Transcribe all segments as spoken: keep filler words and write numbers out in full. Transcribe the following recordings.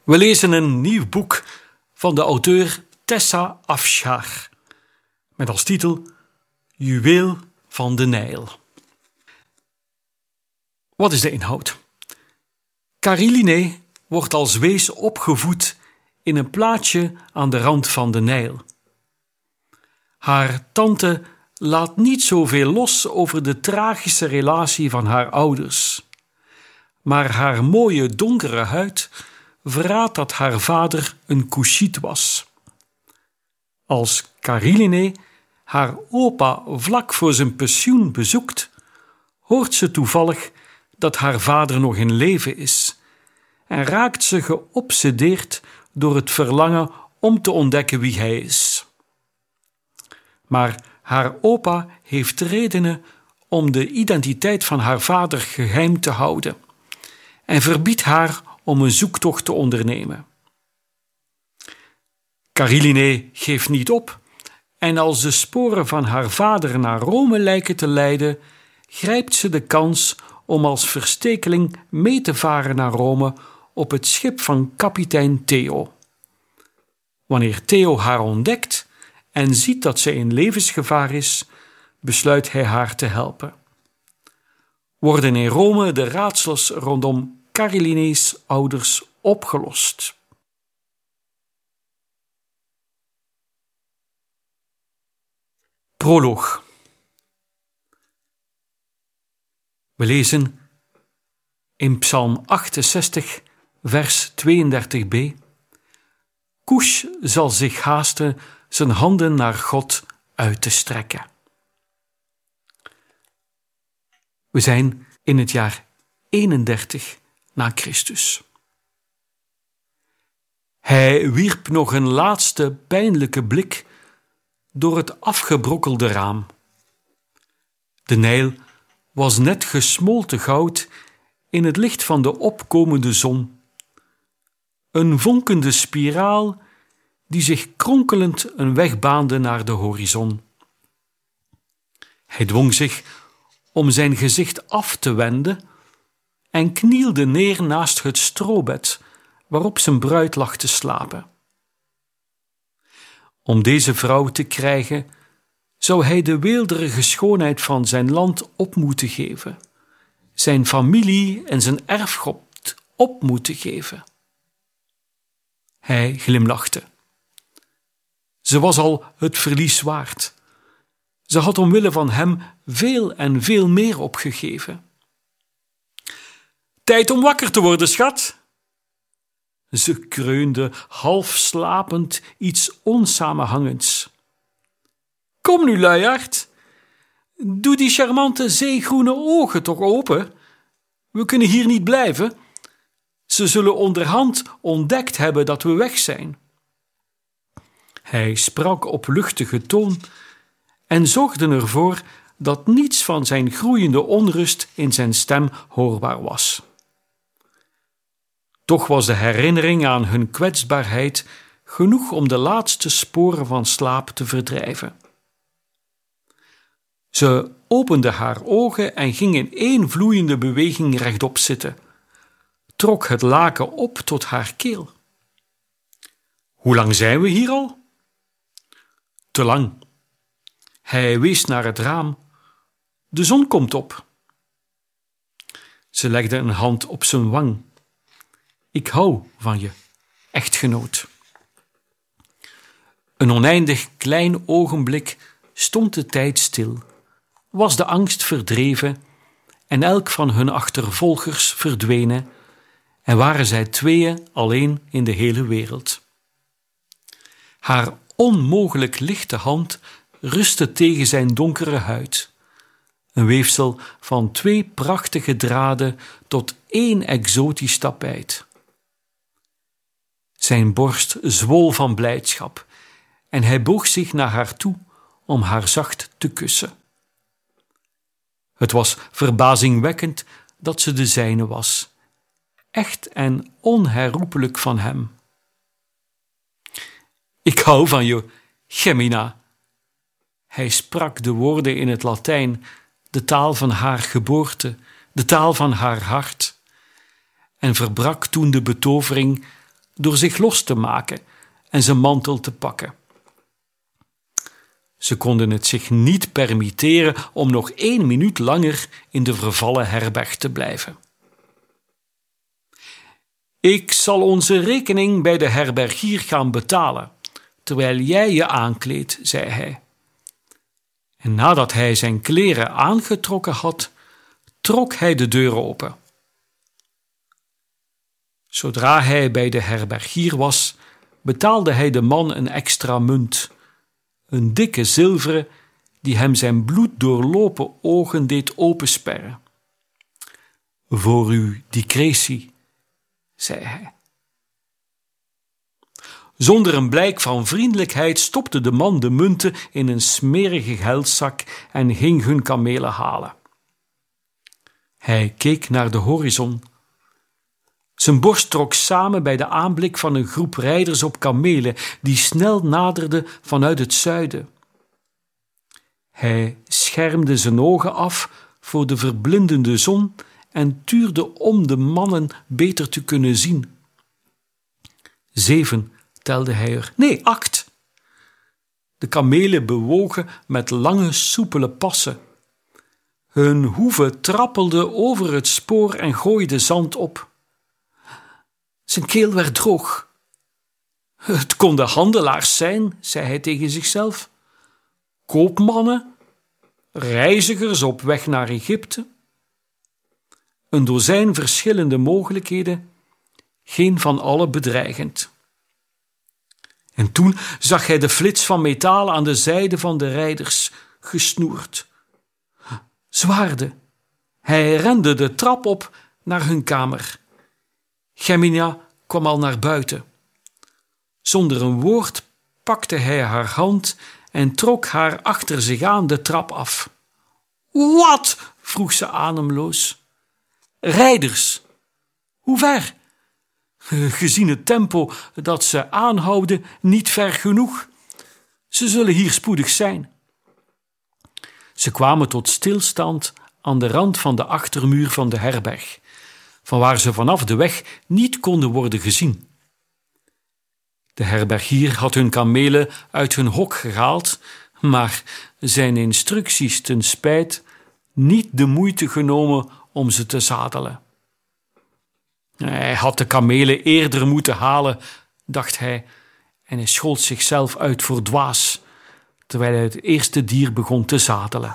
We lezen een nieuw boek van de auteur Tessa Afshar met als titel Juweel van de Nijl. Wat is de inhoud? Kariline wordt als wees opgevoed in een plaatsje aan de rand van de Nijl. Haar tante laat niet zoveel los over de tragische relatie van haar ouders, maar haar mooie donkere huid verraadt dat haar vader een Kushit was. Als Kariline haar opa vlak voor zijn pensioen bezoekt, hoort ze toevallig dat haar vader nog in leven is en raakt ze geobsedeerd door het verlangen om te ontdekken wie hij is. Maar haar opa heeft redenen om de identiteit van haar vader geheim te houden en verbiedt haar om een zoektocht te ondernemen. Kariline geeft niet op en als de sporen van haar vader naar Rome lijken te leiden, grijpt ze de kans om als verstekeling mee te varen naar Rome op het schip van kapitein Theo. Wanneer Theo haar ontdekt en ziet dat ze in levensgevaar is, besluit hij haar te helpen. Worden in Rome de raadsels rondom Kariline's ouders opgelost. Proloog. We lezen in Psalm achtenzestig, vers tweeëndertig b. Cush zal zich haasten zijn handen naar God uit te strekken. We zijn in het jaar eenendertig na Christus. Hij wierp nog een laatste pijnlijke blik door het afgebrokkelde raam. De Nijl was net gesmolten goud in het licht van de opkomende zon. Een vonkende spiraal die zich kronkelend een weg baande naar de horizon. Hij dwong zich om zijn gezicht af te wenden en knielde neer naast het stroobed waarop zijn bruid lag te slapen. Om deze vrouw te krijgen, zou hij de weelderige schoonheid van zijn land op moeten geven, zijn familie en zijn erfgoed op moeten geven. Hij glimlachte. Ze was al het verlies waard. Ze had omwille van hem veel en veel meer opgegeven. Tijd om wakker te worden, schat. Ze kreunde half slapend iets onsamenhangends. Kom nu, luiaard. Doe die charmante zeegroene ogen toch open. We kunnen hier niet blijven. Ze zullen onderhand ontdekt hebben dat we weg zijn. Hij sprak op luchtige toon en zorgde ervoor dat niets van zijn groeiende onrust in zijn stem hoorbaar was. Toch was de herinnering aan hun kwetsbaarheid genoeg om de laatste sporen van slaap te verdrijven. Ze opende haar ogen en ging in één vloeiende beweging rechtop zitten, trok het laken op tot haar keel. Hoe lang zijn we hier al? Te lang. Hij wees naar het raam. De zon komt op. Ze legde een hand op zijn wang. Ik hou van je, echtgenoot. Een oneindig klein ogenblik stond de tijd stil, was de angst verdreven en elk van hun achtervolgers verdwenen en waren zij tweeën alleen in de hele wereld. Haar onmogelijk lichte hand rustte tegen zijn donkere huid, een weefsel van twee prachtige draden tot één exotisch tapijt. Zijn borst zwol van blijdschap en hij boog zich naar haar toe om haar zacht te kussen. Het was verbazingwekkend dat ze de zijne was, echt en onherroepelijk van hem. Ik hou van je, Gemina. Hij sprak de woorden in het Latijn, de taal van haar geboorte, de taal van haar hart, en verbrak toen de betovering door zich los te maken en zijn mantel te pakken. Ze konden het zich niet permitteren om nog één minuut langer in de vervallen herberg te blijven. Ik zal onze rekening bij de herbergier gaan betalen, terwijl jij je aankleedt, zei hij. En nadat hij zijn kleren aangetrokken had, trok hij de deur open. Zodra hij bij de herbergier was, betaalde hij de man een extra munt, een dikke zilveren, die hem zijn bloeddoorlopen ogen deed opensperren. Voor uw discretie, zei hij. Zonder een blijk van vriendelijkheid stopte de man de munten in een smerige geldzak en ging hun kamelen halen. Hij keek naar de horizon. Zijn borst trok samen bij de aanblik van een groep rijders op kamelen die snel naderden vanuit het zuiden. Hij schermde zijn ogen af voor de verblindende zon en tuurde om de mannen beter te kunnen zien. Zeven telde hij er. Nee, acht. De kamelen bewogen met lange, soepele passen. Hun hoeven trappelden over het spoor en gooiden zand op. Zijn keel werd droog. Het konden handelaars zijn, zei hij tegen zichzelf. Koopmannen, reizigers op weg naar Egypte. Een dozijn verschillende mogelijkheden, geen van alle bedreigend. En toen zag hij de flits van metaal aan de zijde van de rijders, gesnoerd. Zwaarden. Hij rende de trap op naar hun kamer. Gemina kwam al naar buiten. Zonder een woord pakte hij haar hand en trok haar achter zich aan de trap af. Wat? Vroeg ze ademloos. Rijders. Hoe ver? Gezien het tempo dat ze aanhouden, niet ver genoeg. Ze zullen hier spoedig zijn. Ze kwamen tot stilstand aan de rand van de achtermuur van de herberg, vanwaar ze vanaf de weg niet konden worden gezien. De herbergier had hun kamelen uit hun hok gehaald, maar zijn instructies ten spijt niet de moeite genomen om ze te zadelen. Hij had de kamelen eerder moeten halen, dacht hij, en hij schold zichzelf uit voor dwaas, terwijl hij het eerste dier begon te zadelen.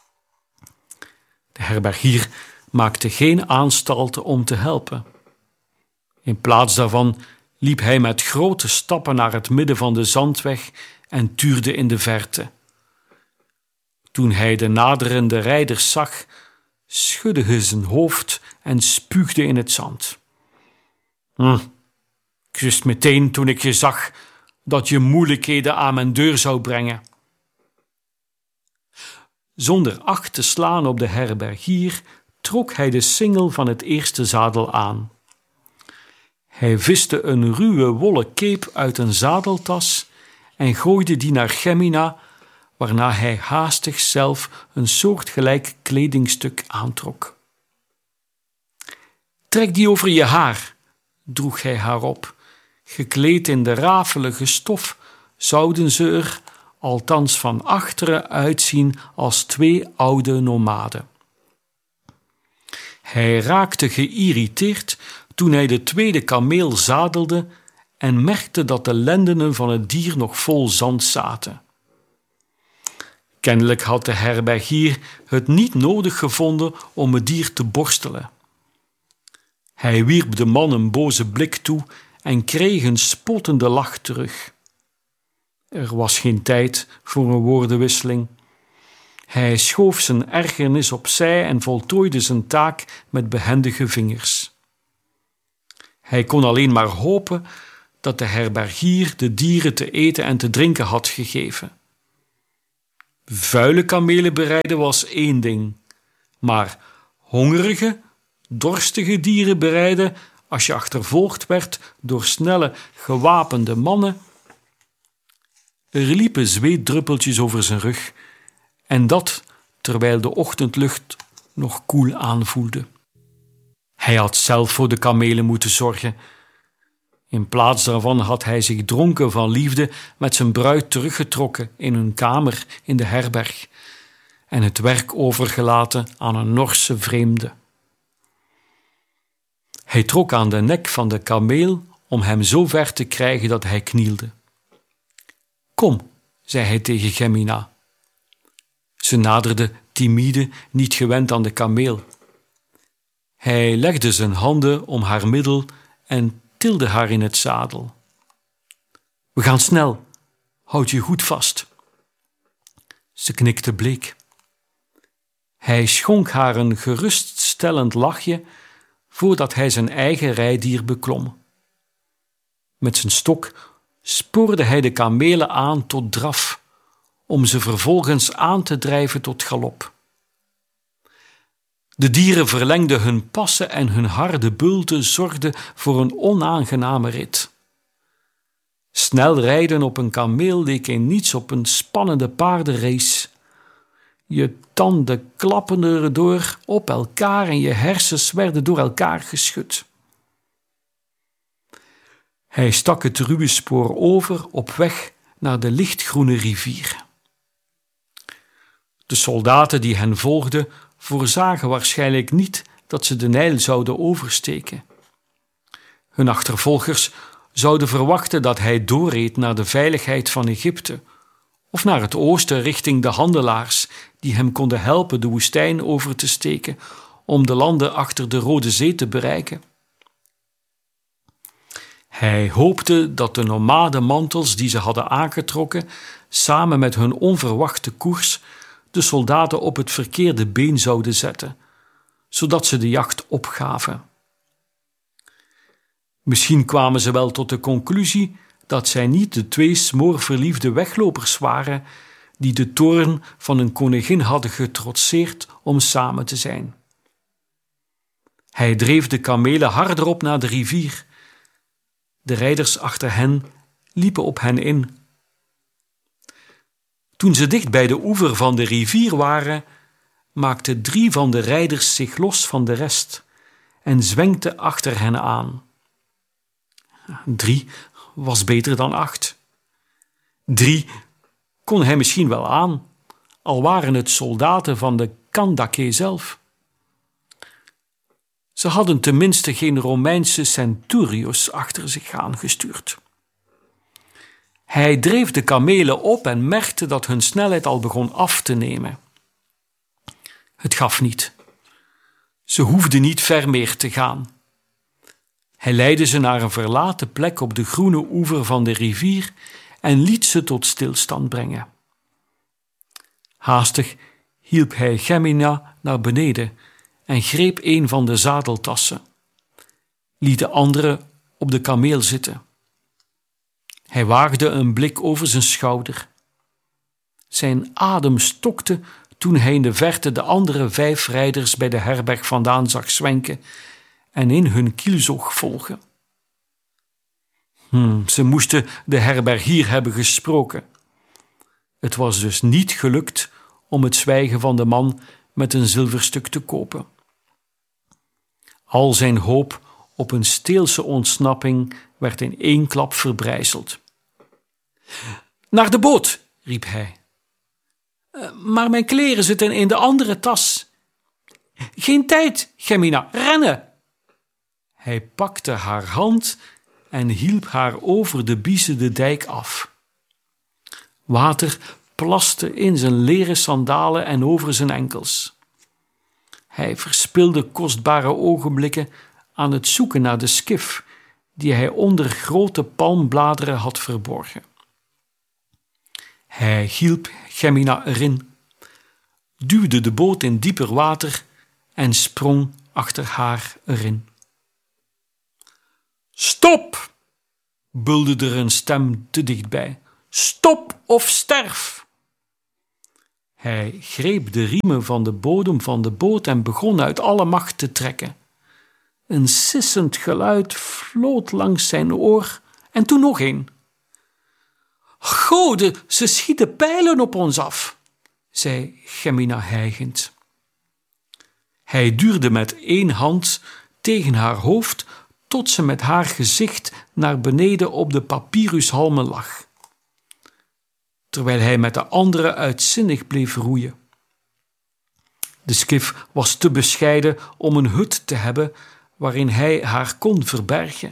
De herbergier maakte geen aanstalten om te helpen. In plaats daarvan liep hij met grote stappen naar het midden van de zandweg en tuurde in de verte. Toen hij de naderende rijders zag, schudde hij zijn hoofd en spuugde in het zand. Hm, ik wist meteen toen ik je zag dat je moeilijkheden aan mijn deur zou brengen. Zonder acht te slaan op de herbergier trok hij de singel van het eerste zadel aan. Hij viste een ruwe wollen cape uit een zadeltas en gooide die naar Gemina, waarna hij haastig zelf een soortgelijk kledingstuk aantrok. Trek die over je haar, droeg hij haar op. Gekleed in de rafelige stof zouden ze er, althans van achteren, uitzien als twee oude nomaden. Hij raakte geïrriteerd toen hij de tweede kameel zadelde en merkte dat de lendenen van het dier nog vol zand zaten. Kennelijk had de herbergier het niet nodig gevonden om het dier te borstelen. Hij wierp de man een boze blik toe en kreeg een spottende lach terug. Er was geen tijd voor een woordenwisseling. Hij schoof zijn ergernis opzij en voltooide zijn taak met behendige vingers. Hij kon alleen maar hopen dat de herbergier de dieren te eten en te drinken had gegeven. Vuile kamelen bereiden was één ding, maar hongerige, dorstige dieren bereiden, als je achtervolgd werd door snelle, gewapende mannen. Er liepen zweetdruppeltjes over zijn rug, en dat terwijl de ochtendlucht nog koel aanvoelde. Hij had zelf voor de kamelen moeten zorgen. In plaats daarvan had hij zich dronken van liefde met zijn bruid teruggetrokken in hun kamer in de herberg en het werk overgelaten aan een Norse vreemde. Hij trok aan de nek van de kameel om hem zo ver te krijgen dat hij knielde. Kom, zei hij tegen Gemina. Ze naderde timide, niet gewend aan de kameel. Hij legde zijn handen om haar middel en tilde haar in het zadel. We gaan snel, houd je goed vast. Ze knikte bleek. Hij schonk haar een geruststellend lachje voordat hij zijn eigen rijdier beklom. Met zijn stok spoorde hij de kamelen aan tot draf, om ze vervolgens aan te drijven tot galop. De dieren verlengden hun passen en hun harde bulten zorgden voor een onaangename rit. Snel rijden op een kameel leek in niets op een spannende paardenrace. Je tanden klappen erdoor op elkaar en je hersens werden door elkaar geschud. Hij stak het ruwe spoor over op weg naar de lichtgroene rivier. De soldaten die hen volgden voorzagen waarschijnlijk niet dat ze de Nijl zouden oversteken. Hun achtervolgers zouden verwachten dat hij doorreed naar de veiligheid van Egypte of naar het oosten richting de handelaars die hem konden helpen de woestijn over te steken om de landen achter de Rode Zee te bereiken. Hij hoopte dat de nomadenmantels die ze hadden aangetrokken samen met hun onverwachte koers de soldaten op het verkeerde been zouden zetten, zodat ze de jacht opgaven. Misschien kwamen ze wel tot de conclusie dat zij niet de twee smoorverliefde weglopers waren die de toorn van een koningin hadden getrotseerd om samen te zijn. Hij dreef de kamelen harder op naar de rivier. De rijders achter hen liepen op hen in. Toen ze dicht bij de oever van de rivier waren, maakten drie van de rijders zich los van de rest en zwenkten achter hen aan. Drie was beter dan acht. Drie kon hij misschien wel aan, al waren het soldaten van de Kandake zelf. Ze hadden tenminste geen Romeinse centurios achter zich aangestuurd. Hij dreef de kamelen op en merkte dat hun snelheid al begon af te nemen. Het gaf niet. Ze hoefden niet ver meer te gaan. Hij leidde ze naar een verlaten plek op de groene oever van de rivier en liet ze tot stilstand brengen. Haastig hielp hij Gemina naar beneden en greep een van de zadeltassen, liet de andere op de kameel zitten. Hij waagde een blik over zijn schouder. Zijn adem stokte toen hij in de verte de andere vijf rijders bij de herberg vandaan zag zwenken en in hun kielzog volgen. Hmm, ze moesten de herbergier hebben gesproken. Het was dus niet gelukt om het zwijgen van de man met een zilverstuk te kopen. Al zijn hoop op een steelse ontsnapping werd in één klap verbrijzeld. Naar de boot, riep hij. Maar mijn kleren zitten in de andere tas. Geen tijd, Gemina, rennen! Hij pakte haar hand en hielp haar over de biezende dijk af. Water plaste in zijn leren sandalen en over zijn enkels. Hij verspilde kostbare ogenblikken aan het zoeken naar de skif die hij onder grote palmbladeren had verborgen. Hij hielp Gemina erin, duwde de boot in dieper water en sprong achter haar erin. Stop! Bulderde er een stem te dichtbij. Stop of sterf! Hij greep de riemen van de bodem van de boot en begon uit alle macht te trekken. Een sissend geluid floot langs zijn oor en toen nog een. Goden, ze schieten pijlen op ons af, zei Gemina hijgend. Hij duurde met één hand tegen haar hoofd tot ze met haar gezicht naar beneden op de papyrushalmen lag, terwijl hij met de anderen uitzinnig bleef roeien. De skif was te bescheiden om een hut te hebben waarin hij haar kon verbergen.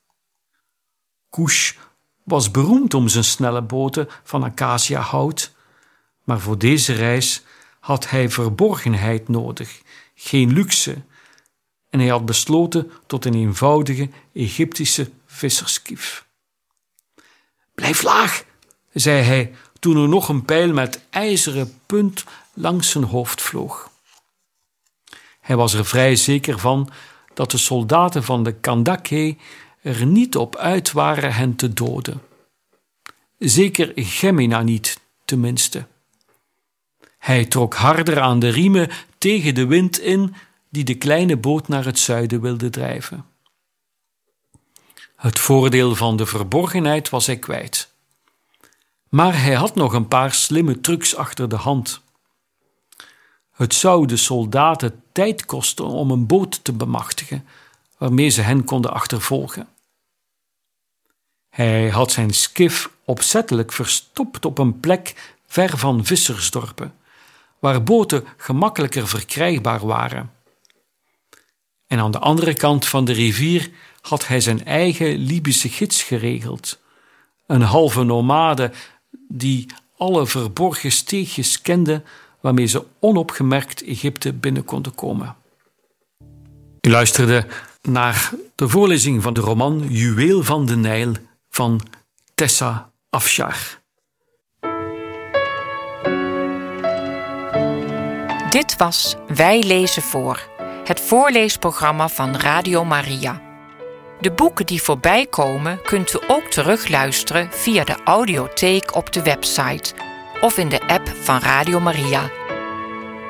Kush was beroemd om zijn snelle boten van acaciahout, maar voor deze reis had hij verborgenheid nodig, geen luxe, en hij had besloten tot een eenvoudige Egyptische visserskif. Blijf laag, zei hij toen er nog een pijl met ijzeren punt langs zijn hoofd vloog. Hij was er vrij zeker van dat de soldaten van de Kandake er niet op uit waren hen te doden. Zeker Gemina niet, tenminste. Hij trok harder aan de riemen tegen de wind in die de kleine boot naar het zuiden wilde drijven. Het voordeel van de verborgenheid was hij kwijt. Maar hij had nog een paar slimme trucs achter de hand. Het zou de soldaten tijd kosten om een boot te bemachtigen, waarmee ze hen konden achtervolgen. Hij had zijn skif opzettelijk verstopt op een plek ver van vissersdorpen, waar boten gemakkelijker verkrijgbaar waren. En aan de andere kant van de rivier had hij zijn eigen Libische gids geregeld, een halve nomade die alle verborgen steegjes kende waarmee ze onopgemerkt Egypte binnen konden komen. U luisterde naar de voorlezing van de roman Juweel van de Nijl van Tessa Afshar. Dit was Wij lezen voor, het voorleesprogramma van Radio Maria. De boeken die voorbij komen kunt u ook terugluisteren via de audiotheek op de website of in de app van Radio Maria.